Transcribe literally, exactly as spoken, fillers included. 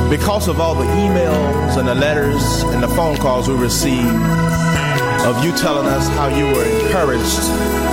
because of all the emails and the letters and the phone calls we received of you telling us how you were encouraged